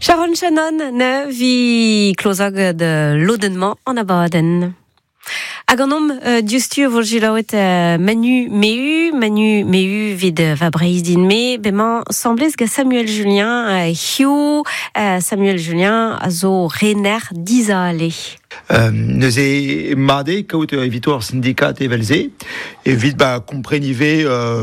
Sharon Shannon ne vi klozag de lodenman an abaden. Hag an om, diustu vol jilaouet Manu Mehu vid va breiz din me, bemañ semblez ga Samuel Julien hiu, Samuel Julien a zo rener dizale. Neuze made kaout evito ar syndikat evelze, evit komprenive